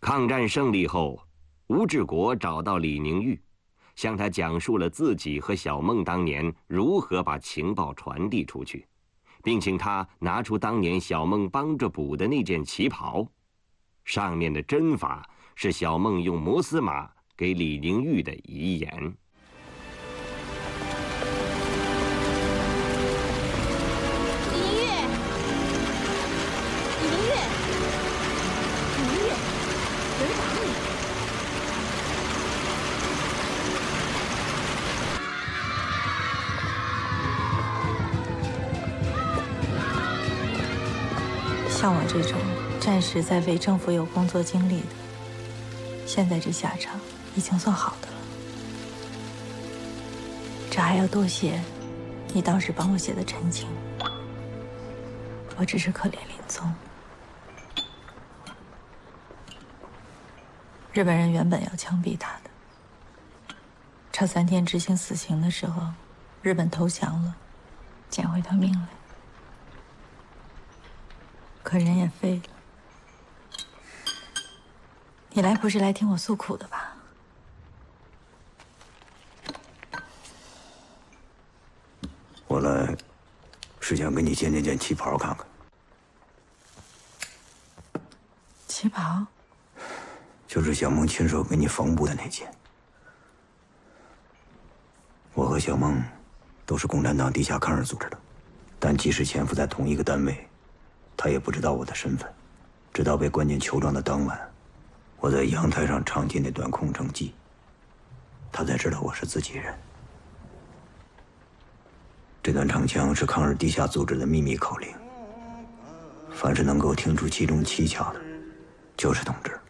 抗战胜利后，吴志国找到李宁玉，向他讲述了自己和小孟当年如何把情报传递出去，并请他拿出当年小孟帮着补的那件旗袍，上面的针法是小孟用摩斯码给李宁玉的遗言。 像我这种暂时在为政府有工作经历的，现在这下场已经算好的了。这还要多谢你当时帮我写的陈情，我只是可怜林聪。日本人原本要枪毙他的，差3天执行死刑的时候，日本投降了，捡回条命来。可人也废了。你来不是来听我诉苦的吧？ 我来是想给你见那件旗袍看看。 旗袍？ 就是小孟亲手给你缝补的那件。我和小孟都是共产党地下抗日组织的，但即使潜伏在同一个单位，他也不知道我的身份，直到被关进囚庄的当晚，我在阳台上唱起那段空城计，他才知道我是自己人。这段唱腔是抗日地下组织的秘密口令，凡是能够听出其中蹊跷的，就是同志。